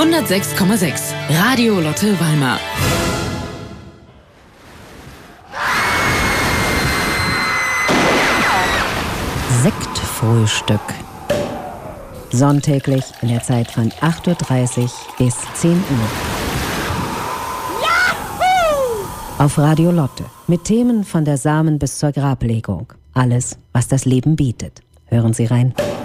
106,6 Radio Lotte Weimar. Sektfrühstück. Sonntäglich in der Zeit von 8:30 Uhr bis 10 Uhr. Auf Radio Lotte. Mit Themen von der Samen bis zur Grablegung. Alles, was das Leben bietet. Hören Sie rein.